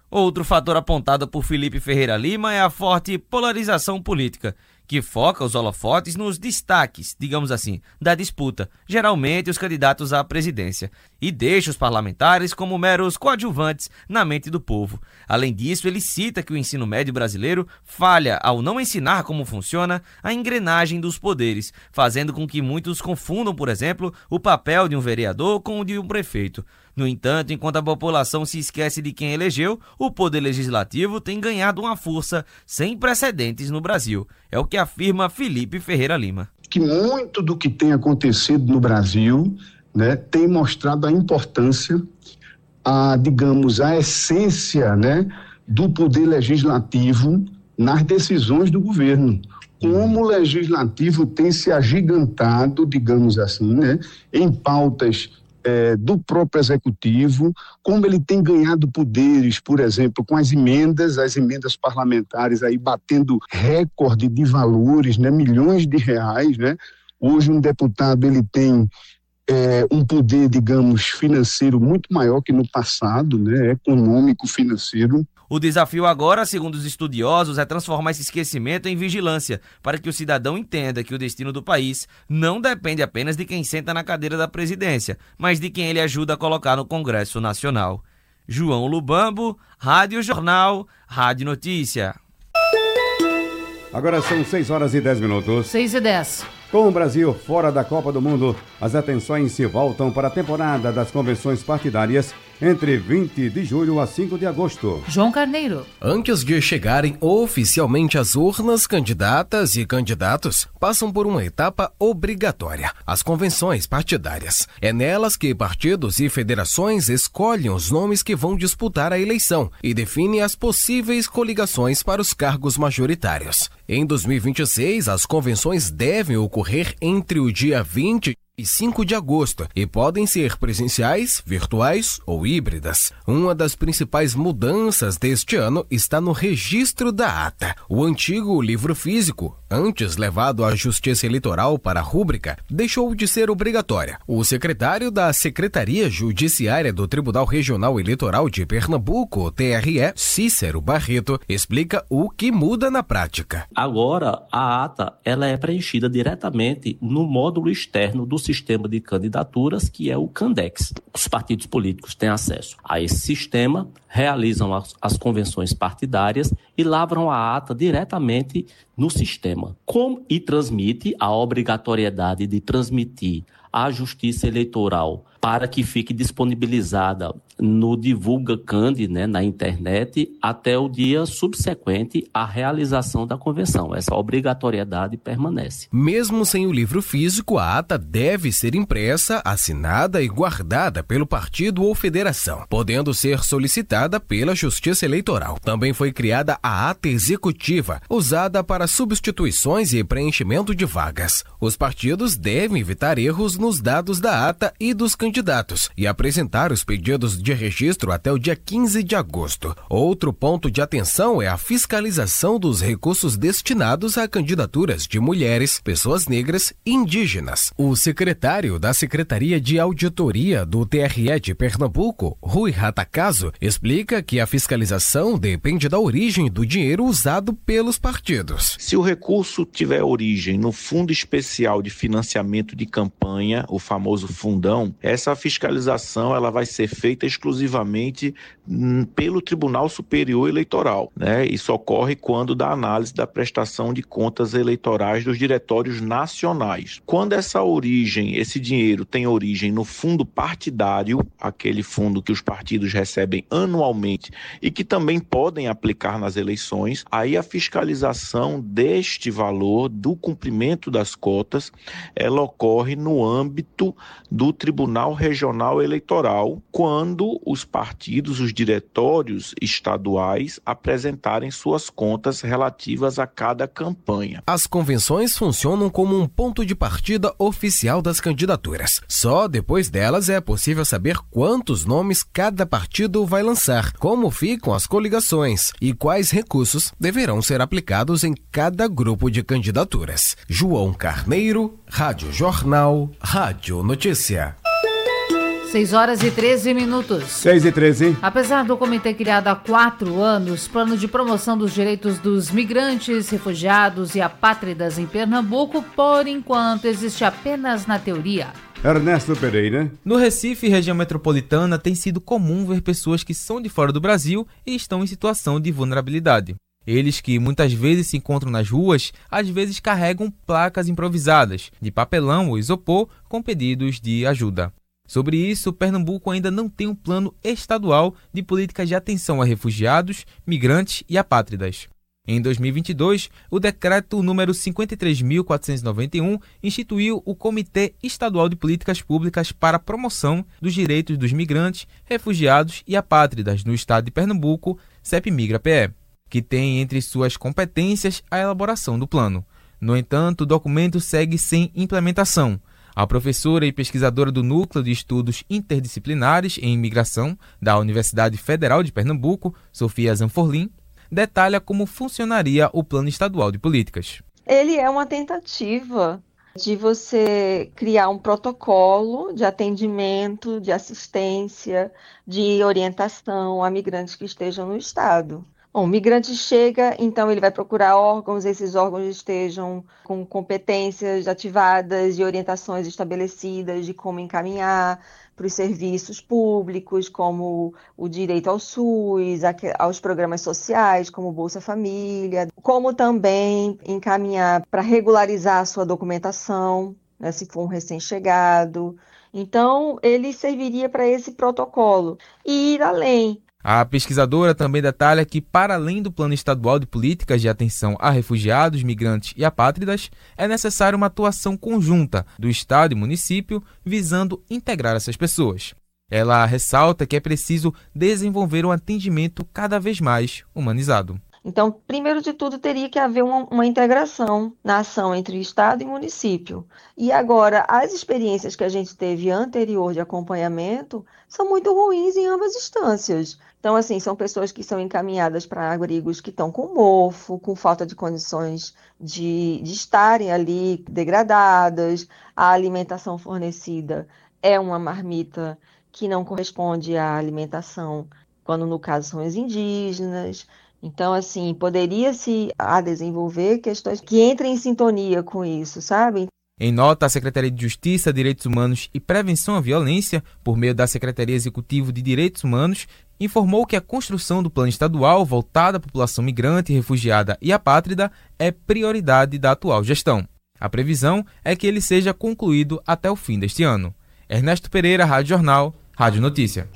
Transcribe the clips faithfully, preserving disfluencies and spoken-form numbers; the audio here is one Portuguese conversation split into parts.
Outro fator apontado por Felipe Ferreira Lima é a forte polarização política, que foca os holofotes nos destaques, digamos assim, da disputa, geralmente os candidatos à presidência, e deixa os parlamentares como meros coadjuvantes na mente do povo. Além disso, ele cita que o ensino médio brasileiro falha ao não ensinar como funciona a engrenagem dos poderes, fazendo com que muitos confundam, por exemplo, o papel de um vereador com o de um prefeito. No entanto, enquanto a população se esquece de quem elegeu, o poder legislativo tem ganhado uma força sem precedentes no Brasil. É o que afirma Felipe Ferreira Lima. Que muito do que tem acontecido no Brasil, né, tem mostrado a importância, a, digamos, a essência, né, do poder legislativo nas decisões do governo. Como o legislativo tem se agigantado, digamos assim, né, em pautas É, do próprio executivo, como ele tem ganhado poderes, por exemplo, com as emendas, as emendas parlamentares aí batendo recorde de valores, né, milhões de reais, né? Hoje um deputado ele tem é, um poder, digamos, financeiro muito maior que no passado, né, econômico, financeiro. O desafio agora, segundo os estudiosos, é transformar esse esquecimento em vigilância, para que o cidadão entenda que o destino do país não depende apenas de quem senta na cadeira da presidência, mas de quem ele ajuda a colocar no Congresso Nacional. João Lubambo, Rádio Jornal, Rádio Notícia. Agora são seis horas e dez minutos. seis e dez. Com o Brasil fora da Copa do Mundo, as atenções se voltam para a temporada das convenções partidárias entre vinte de julho a cinco de agosto. João Carneiro. Antes de chegarem oficialmente às urnas, candidatas e candidatos passam por uma etapa obrigatória, as convenções partidárias. É nelas que partidos e federações escolhem os nomes que vão disputar a eleição e definem as possíveis coligações para os cargos majoritários. Em dois mil e vinte e seis, as convenções devem ocorrer entre o dia vinte e cinco de agosto e podem ser presenciais, virtuais ou híbridas. Uma das principais mudanças deste ano está no registro da ata. O antigo livro físico, antes levado à Justiça Eleitoral para a rúbrica, deixou de ser obrigatória. O secretário da Secretaria Judiciária do Tribunal Regional Eleitoral de Pernambuco, T R E, Cícero Barreto, explica o que muda na prática. Agora, a ata ela é preenchida diretamente no módulo externo do sistema de candidaturas, que é o Candex. Os partidos políticos têm acesso a esse sistema, realizam as, as convenções partidárias e lavram a ata diretamente no sistema. Como e transmite a obrigatoriedade de transmitir à Justiça Eleitoral para que fique disponibilizada no Divulga Candi, né, na internet, até o dia subsequente à realização da convenção. Essa obrigatoriedade permanece. Mesmo sem o livro físico, a ata deve ser impressa, assinada e guardada pelo partido ou federação, podendo ser solicitada pela Justiça Eleitoral. Também foi criada a ata executiva, usada para substituições e preenchimento de vagas. Os partidos devem evitar erros nos dados da ata e dos candidatos e apresentar os pedidos de registro até o dia quinze de agosto. Outro ponto de atenção é a fiscalização dos recursos destinados a candidaturas de mulheres, pessoas negras e indígenas. O secretário da Secretaria de Auditoria do T R E de Pernambuco, Rui Ratacaso, explica que a fiscalização depende da origem do dinheiro usado pelos partidos. Se o recurso tiver origem no Fundo Especial de Financiamento de Campanha, o famoso fundão, essa fiscalização ela vai ser feita exclusivamente hum, pelo Tribunal Superior Eleitoral, né? Isso ocorre quando da análise da prestação de contas eleitorais dos diretórios nacionais. Quando essa origem, esse dinheiro tem origem no fundo partidário, aquele fundo que os partidos recebem anualmente e que também podem aplicar nas eleições, aí a fiscalização deste valor, do cumprimento das cotas, ela ocorre no âmbito do Tribunal Regional Eleitoral, quando os partidos, os diretórios estaduais apresentarem suas contas relativas a cada campanha. As convenções funcionam como um ponto de partida oficial das candidaturas. Só depois delas é possível saber quantos nomes cada partido vai lançar, como ficam as coligações e quais recursos deverão ser aplicados em cada grupo de candidaturas. João Carneiro, Rádio Jornal, Rádio Notícia. seis horas e treze minutos. seis e treze. Apesar do comitê criado há quatro anos, plano de promoção dos direitos dos migrantes, refugiados e apátridas em Pernambuco, por enquanto, existe apenas na teoria. Ernesto Pereira. No Recife e região metropolitana, tem sido comum ver pessoas que são de fora do Brasil e estão em situação de vulnerabilidade. Eles que muitas vezes se encontram nas ruas, às vezes carregam placas improvisadas, de papelão ou isopor, com pedidos de ajuda. Sobre isso, Pernambuco ainda não tem um plano estadual de políticas de atenção a refugiados, migrantes e apátridas. Em dois mil e vinte e dois, o decreto número cinquenta e três mil quatrocentos e noventa e um instituiu o Comitê Estadual de Políticas Públicas para a Promoção dos Direitos dos Migrantes, Refugiados e Apátridas no estado de Pernambuco, CEPMIGRA-P E, que tem entre suas competências a elaboração do plano. No entanto, o documento segue sem implementação. A professora e pesquisadora do Núcleo de Estudos Interdisciplinares em Imigração da Universidade Federal de Pernambuco, Sofia Zanforlin, detalha como funcionaria o Plano Estadual de Políticas. Ele é uma tentativa de você criar um protocolo de atendimento, de assistência, de orientação a migrantes que estejam no estado. Bom, o migrante chega, então ele vai procurar órgãos, esses órgãos estejam com competências ativadas e orientações estabelecidas de como encaminhar para os serviços públicos, como o direito ao SUS, aos programas sociais, como Bolsa Família, como também encaminhar para regularizar a sua documentação, né, se for um recém-chegado. Então, ele serviria para esse protocolo e ir além. A pesquisadora também detalha que, para além do Plano Estadual de Políticas de Atenção a Refugiados, Migrantes e Apátridas, é necessária uma atuação conjunta do Estado e município visando integrar essas pessoas. Ela ressalta que é preciso desenvolver um atendimento cada vez mais humanizado. Então, primeiro de tudo, teria que haver uma, uma integração na ação entre Estado e município. E agora, as experiências que a gente teve anterior de acompanhamento são muito ruins em ambas instâncias. Então, assim, são pessoas que são encaminhadas para abrigos que estão com mofo, com falta de condições de, de estarem ali degradadas, a alimentação fornecida é uma marmita que não corresponde à alimentação, quando no caso são os indígenas. Então, assim, poderia-se a desenvolver questões que entrem em sintonia com isso, sabe? Em nota, a Secretaria de Justiça, Direitos Humanos e Prevenção à Violência, por meio da Secretaria Executiva de Direitos Humanos, informou que a construção do plano estadual voltado à população migrante, refugiada e apátrida é prioridade da atual gestão. A previsão é que ele seja concluído até o fim deste ano. Ernesto Pereira, Rádio Jornal, Rádio Notícia.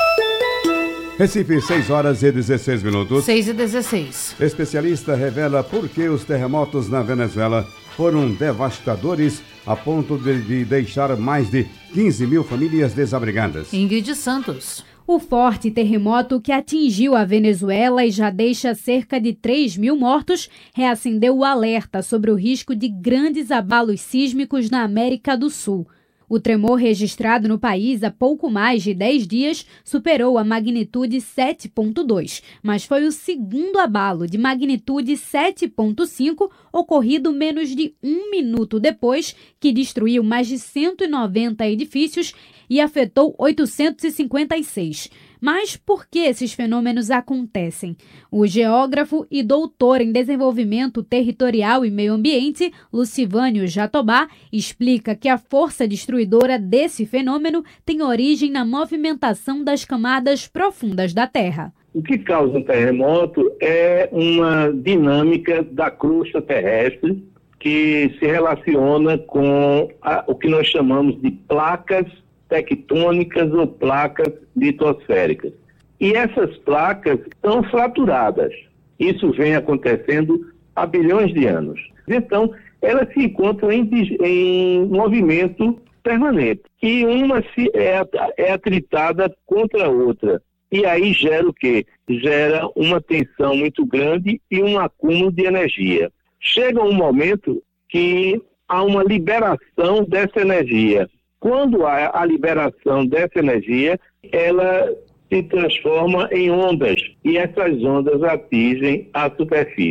Recife, seis horas e dezesseis minutos. seis e dezesseis. Especialista revela por que os terremotos na Venezuela foram devastadores a ponto de, de deixar mais de quinze mil famílias desabrigadas. Ingrid Santos. O forte terremoto que atingiu a Venezuela e já deixa cerca de três mil mortos reacendeu o alerta sobre o risco de grandes abalos sísmicos na América do Sul. O tremor registrado no país há pouco mais de dez dias superou a magnitude sete ponto dois, mas foi o segundo abalo de magnitude sete ponto cinco ocorrido menos de um minuto depois, que destruiu mais de cento e noventa edifícios e afetou oitocentos e cinquenta e seis. Mas por que esses fenômenos acontecem? O geógrafo e doutor em desenvolvimento territorial e meio ambiente, Lucivânio Jatobá, explica que a força destruidora desse fenômeno tem origem na movimentação das camadas profundas da Terra. O que causa um terremoto é uma dinâmica da crosta terrestre que se relaciona com a, o que nós chamamos de placas tectônicas ou placas litosféricas. E essas placas são fraturadas. Isso vem acontecendo há bilhões de anos. Então, elas se encontram em, em movimento permanente. E uma se, é, é atritada contra a outra. E aí gera o quê? Gera uma tensão muito grande e um acúmulo de energia. Chega um momento que há uma liberação dessa energia. Quando há a liberação dessa energia, ela se transforma em ondas e essas ondas atingem a superfície.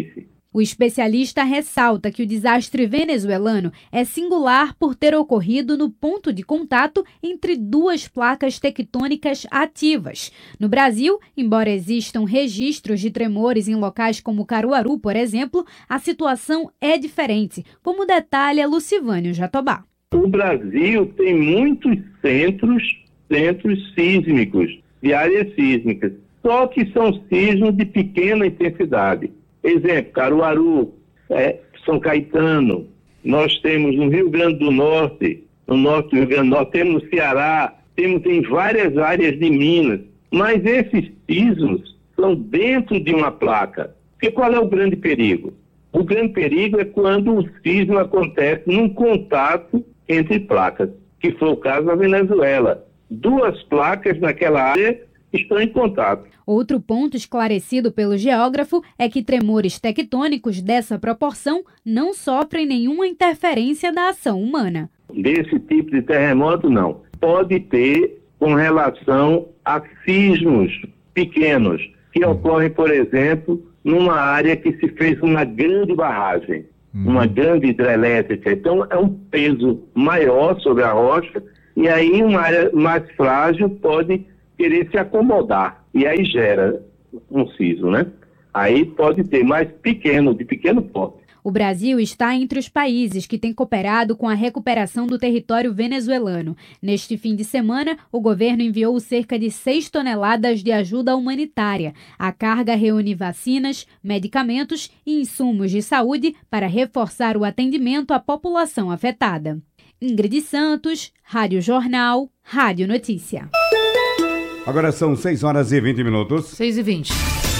O especialista ressalta que o desastre venezuelano é singular por ter ocorrido no ponto de contato entre duas placas tectônicas ativas. No Brasil, embora existam registros de tremores em locais como Caruaru, por exemplo, a situação é diferente, como detalha Lucivânio Jatobá. O Brasil tem muitos centros, centros sísmicos, de áreas sísmicas, só que são sismos de pequena intensidade. Exemplo, Caruaru, é, São Caetano, nós temos no Rio Grande do Norte, no norte do Rio Grande do Norte, temos no Ceará, temos em várias áreas de Minas, mas esses sismos são dentro de uma placa. Porque qual é o grande perigo? O grande perigo é quando o sismo acontece num contato entre placas, que foi o caso da Venezuela. Duas placas naquela área estão em contato. Outro ponto esclarecido pelo geógrafo é que tremores tectônicos dessa proporção não sofrem nenhuma interferência da ação humana. Desse tipo de terremoto, não. Pode ter com relação a sismos pequenos, que ocorrem, por exemplo, numa área que se fez uma grande barragem, hum. uma grande hidrelétrica. Então, é um peso maior sobre a rocha, e aí uma área mais frágil pode querer se acomodar, e aí gera um sismo, né? Aí pode ter mais pequeno, de pequeno porte. O Brasil está entre os países que têm cooperado com a recuperação do território venezuelano. Neste fim de semana, o governo enviou cerca de seis toneladas de ajuda humanitária. A carga reúne vacinas, medicamentos e insumos de saúde para reforçar o atendimento à população afetada. Ingrid Santos, Rádio Jornal, Rádio Notícia. Agora são seis horas e vinte minutos. seis e vinte.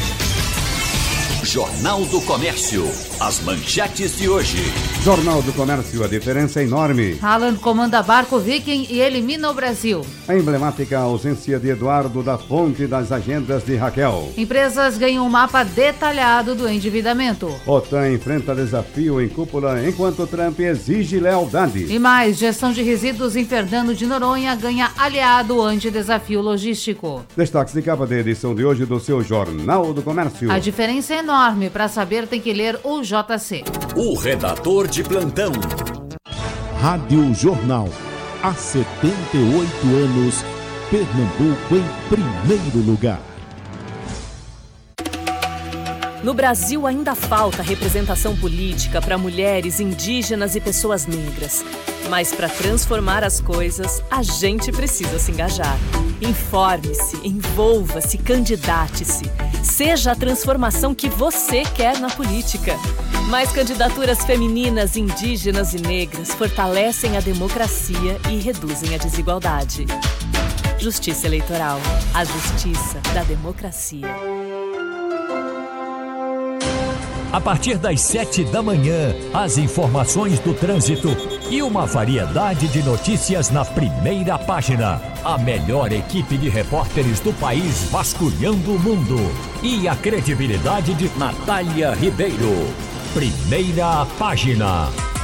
Jornal do Comércio. As manchetes de hoje. Jornal do Comércio, a diferença é enorme. Haaland comanda barco Viking e elimina o Brasil. A emblemática ausência de Eduardo da fonte das agendas de Raquel. Empresas ganham um mapa detalhado do endividamento. OTAN enfrenta desafio em cúpula enquanto Trump exige lealdade. E mais, gestão de resíduos em Fernando de Noronha ganha aliado ante desafio logístico. Destaques de capa da edição de hoje do seu Jornal do Comércio. A diferença é enorme. Para saber, tem que ler o J C. O redator de plantão. Rádio Jornal. Há setenta e oito anos, Pernambuco em primeiro lugar. No Brasil ainda falta representação política para mulheres, indígenas e pessoas negras. Mas para transformar as coisas, a gente precisa se engajar. Informe-se, envolva-se, candidate-se. Seja a transformação que você quer na política. Mais candidaturas femininas, indígenas e negras fortalecem a democracia e reduzem a desigualdade. Justiça Eleitoral. A justiça da democracia. A partir das sete da manhã, as informações do trânsito e uma variedade de notícias na primeira página. A melhor equipe de repórteres do país vasculhando o mundo. E a credibilidade de Natália Ribeiro. Primeira página.